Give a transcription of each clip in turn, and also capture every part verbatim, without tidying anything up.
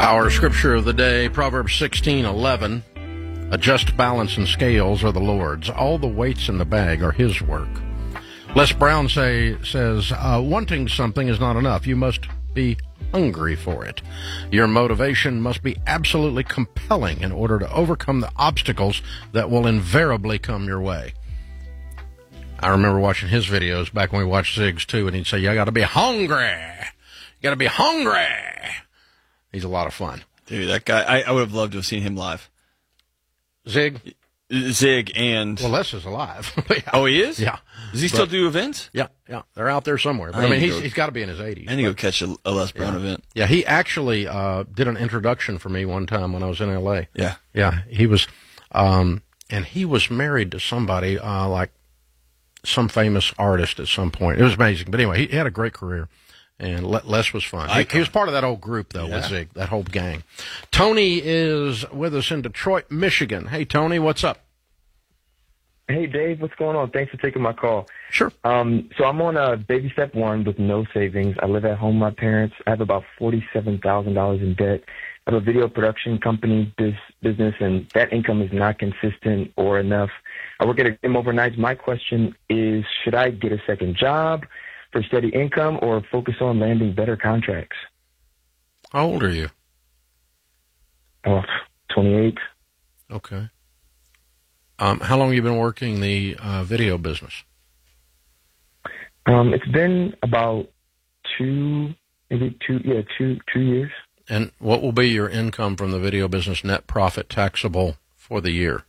Our scripture of the day, Proverbs sixteen eleven. A just balance and scales are the Lord's. All the weights in the bag are his work. Les Brown say, says, uh, wanting something is not enough. You must be hungry for it. Your motivation must be absolutely compelling in order to overcome the obstacles that will invariably come your way. I remember watching his videos back when we watched Zig's too, and he'd say, you got to be hungry. You got to be hungry. He's a lot of fun. Dude, that guy, I, I would have loved to have seen him live. Zig? Zig and... Well, Les is alive. Yeah. Oh, he is? Yeah. Does he but, still do events? Yeah, yeah. They're out there somewhere. But, I, I mean, he's, go, he's got to be in his eighties. I need to go catch a, a Les Brown yeah. event. Yeah, he actually uh, did an introduction for me one time when I was in L A. Yeah. Yeah, he was... Um, and he was married to somebody, uh, like some famous artist at some point. It was amazing. But anyway, he, he had a great career. And Les was fun. He, he was part of that old group, though, yeah. with Zig, that whole gang. Tony is with us in Detroit, Michigan. Hey, Tony, what's up? Hey, Dave, what's going on? Thanks for taking my call. Sure. Um, so I'm on a baby step one with no savings. I live at home with my parents. I have about forty-seven thousand dollars in debt. I have a video production company biz, business, and that income is not consistent or enough. I work at a gym overnight. My question is, should I get a second job for steady income or focus on landing better contracts? How old are you? Oh, twenty-eight. Okay. Um, how long have you been working the uh, video business? Um, it's been about two, maybe two, yeah, two, two years. And what will be your income from the video business, net profit taxable for the year?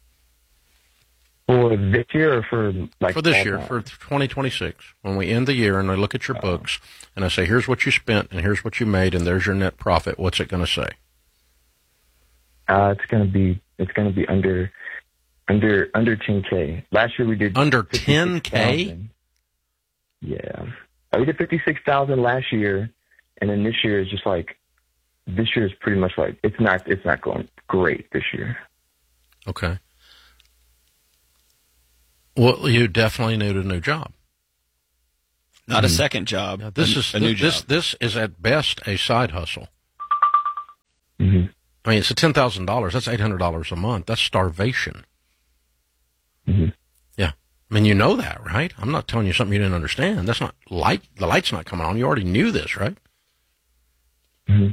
For this year or for like for this year, for twenty twenty-six, when we end the year and I look at your uh, books and I say, here's what you spent and here's what you made and there's your net profit, what's it going to say? Uh, it's going to be it's going to be under under under ten K. Last year we did under ten K. Yeah, we did fifty-six thousand last year, and then this year is just like this year is pretty much like it's not it's not going great this year. Okay. Well, you definitely need a new job. Not mm-hmm. a second job. Now, this a, is a new this job. this is at best a side hustle. Mm-hmm. I mean, it's a ten thousand dollars. That's eight hundred dollars a month. That's starvation. Mm-hmm. Yeah, I mean, you know that, right? I'm not telling you something you didn't understand. That's not light. The light's not coming on. You already knew this, right? Mm-hmm.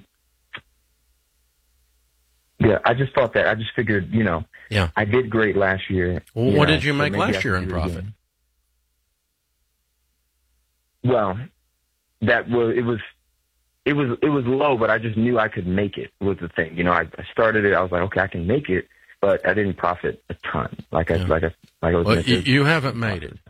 Yeah, I just thought that. I just figured, you know, yeah, I did great last year. Well, what know, did you make so last year in profit? Again. Well, that was it was it was it was low, but I just knew I could make it. Was the thing, you know? I, I started it. I was like, okay, I can make it, but I didn't profit a ton. Like I yeah. like I like I was. Well, you, you haven't made it.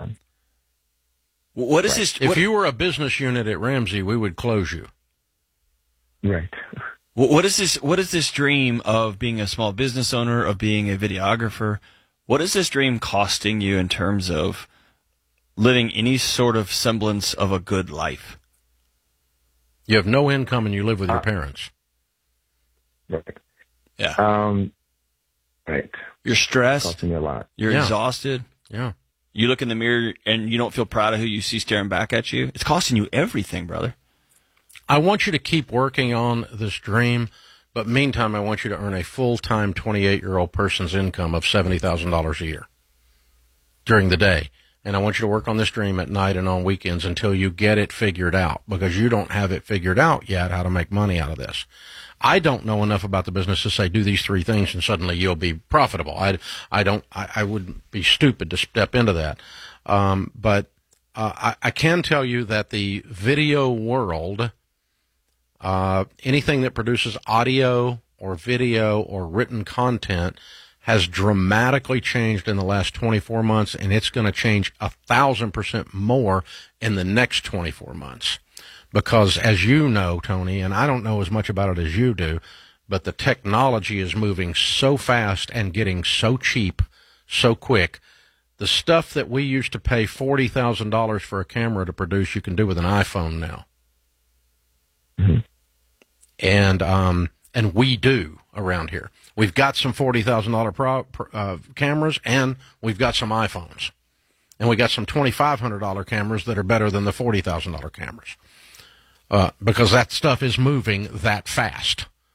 What is right. this? If what, you were a business unit at Ramsey, we would close you. Right. What is this? What is this dream of being a small business owner, of being a videographer? What is this dream costing you in terms of living any sort of semblance of a good life? You have no income and you live with uh, your parents. Right. Yeah. Um. Right. You're stressed. It's costing me a lot. You're yeah. exhausted. Yeah. You look in the mirror and you don't feel proud of who you see staring back at you. It's costing you everything, brother. I want you to keep working on this dream, but meantime, I want you to earn a full-time twenty-eight-year-old person's income of seventy thousand dollars a year during the day. And I want you to work on this dream at night and on weekends until you get it figured out, because you don't have it figured out yet how to make money out of this. I don't know enough about the business to say do these three things and suddenly you'll be profitable. I, I don't. I, I would be stupid to step into that. Um, but uh, I, I can tell you that the video world, uh, anything that produces audio or video or written content, has dramatically changed in the last twenty-four months, and it's going to change a thousand percent more in the next twenty-four months. Because as you know, Tony, and I don't know as much about it as you do, but the technology is moving so fast and getting so cheap, so quick. The stuff that we used to pay forty thousand dollars for a camera to produce, you can do with an iPhone now. Mm-hmm. And, um, and we do around here. We've got some forty thousand dollars pro, uh, cameras, and we've got some iPhones. And we got some twenty-five hundred dollars cameras that are better than the forty thousand dollars cameras. Uh, because that stuff is moving that fast.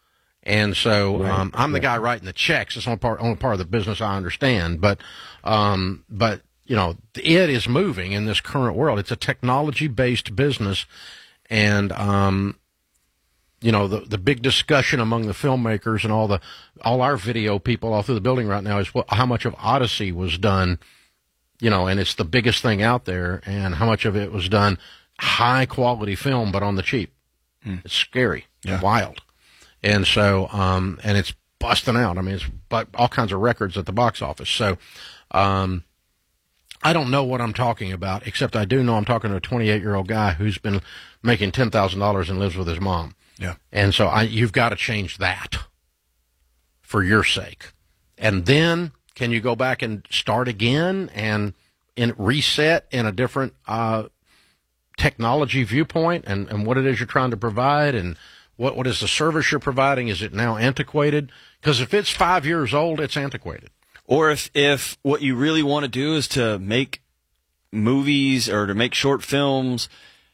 And so um, I'm the guy writing the checks. It's only part, only part of the business I understand. But, um, but you know, it is moving in this current world. It's a technology-based business. And, um, you know, the the big discussion among the filmmakers and all the all our video people all through the building right now is what, how much of Odyssey was done, you know, and it's the biggest thing out there, and how much of it was done high-quality film but on the cheap. Hmm. It's scary. Yeah. It's wild. And so, um, and it's busting out. I mean, it's but all kinds of records at the box office. So, um, I don't know what I'm talking about, except I do know I'm talking to a twenty-eight-year-old guy who's been making ten thousand dollars and lives with his mom. Yeah. And so I, you've got to change that for your sake. And then can you go back and start again and in, reset in a different uh, technology viewpoint and, and what it is you're trying to provide and what, what is the service you're providing? Is it now antiquated? Because if it's five years old, it's antiquated. Or if, if what you really want to do is to make movies or to make short films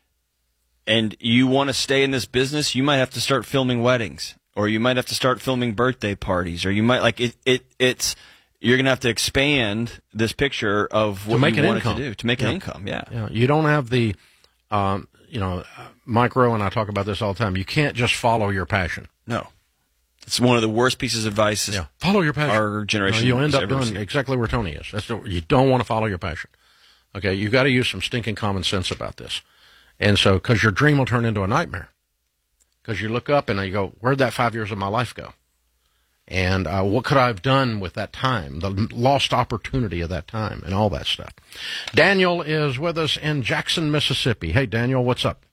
and you want to stay in this business, you might have to start filming weddings, or you might have to start filming birthday parties, or you might like it. It it's you're gonna have to expand this picture of what you want to do to make yeah. an income. Yeah, yeah. You don't have the, um, you know, Mike Rowe and I talk about this all the time. You can't just follow your passion. No, it's one of the worst pieces of advice. Yeah, follow your passion. Our generation, no, you'll end up doing seen. exactly where Tony is. That's the, you don't want to follow your passion. Okay, you've got to use some stinking common sense about this. And so, because your dream will turn into a nightmare. Because you look up and you go, where'd that five years of my life go? And uh, what could I have done with that time, the lost opportunity of that time, and all that stuff. Daniel is with us in Jackson, Mississippi. Hey, Daniel, what's up?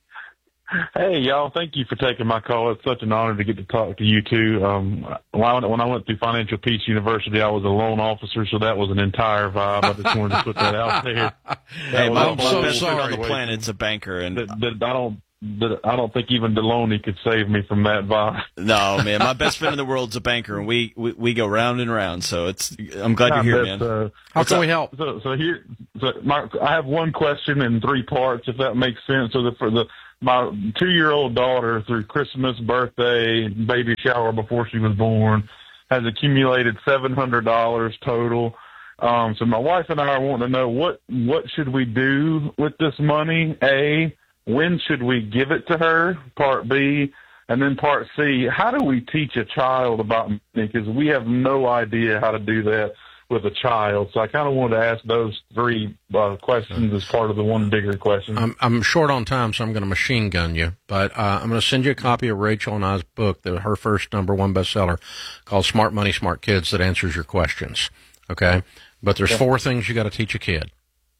Hey, y'all. Thank you for taking my call. It's such an honor to get to talk to you two. Um, when I went through Financial Peace University, I was a loan officer, so that was an entire vibe. I just wanted to put that out there. Hey, my I'm so best friend sorry. on the planet's a banker, and that, that I don't. That I don't think even Deloney could save me from that vibe. No, man, my best friend in the world's a banker, and we, we, we go round and round. So it's. I'm glad you're here, man. Uh, How can we help? So, so here, so my, I have one question in three parts, if that makes sense. So the, for the my two-year-old daughter, through Christmas, birthday, baby shower before she was born, has accumulated seven hundred dollars total. Um, so my wife and I are wanting to know what what should we do with this money? A, when should we give it to her? Part B, and then part C, how do we teach a child about money? Because we have no idea how to do that with a child. So I kind of wanted to ask those three uh, questions as part of the one bigger question. I'm, I'm short on time, so I'm going to machine gun you. But uh, I'm going to send you a copy of Rachel and I's book, the, her first number one bestseller, called Smart Money, Smart Kids, that answers your questions. Okay? But there's yeah. four things you got to teach a kid.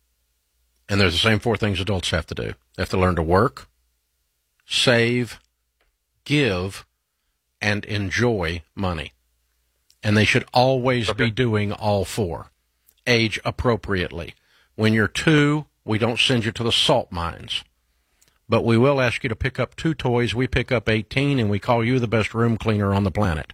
And there's the same four things adults have to do. They have to learn to work, save, give, and enjoy money. And they should always okay. be doing all four. Age appropriately. When you're two, we don't send you to the salt mines. But we will ask you to pick up two toys. We pick up eighteen, and we call you the best room cleaner on the planet.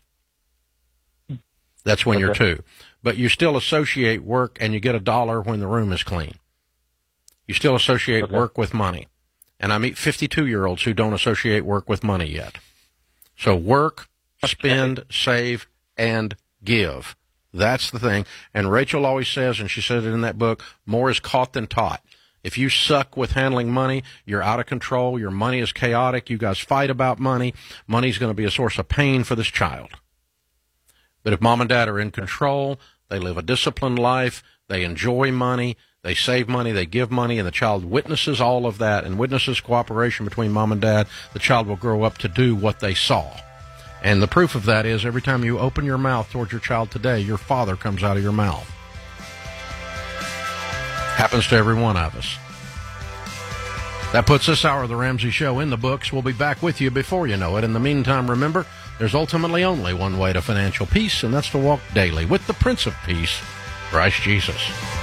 That's when okay. you're two. But you still associate work, and you get a dollar when the room is clean. You still associate okay. work with money. And I meet fifty-two-year-olds who don't associate work with money yet. So work, spend, save, and give. That's the thing. And Rachel always says, and she said it in that book, more is caught than taught. If you suck with handling money, you're out of control, your money is chaotic, you guys fight about money, money's going to be a source of pain for this child. But if mom and dad are in control, they live a disciplined life, they enjoy money, they save money, they give money, and the child witnesses all of that and witnesses cooperation between mom and dad, the child will grow up to do what they saw. And the proof of that is every time you open your mouth towards your child today, your father comes out of your mouth. Happens to every one of us. That puts this hour of The Ramsey Show in the books. We'll be back with you before you know it. In the meantime, remember, there's ultimately only one way to financial peace, and that's to walk daily with the Prince of Peace, Christ Jesus.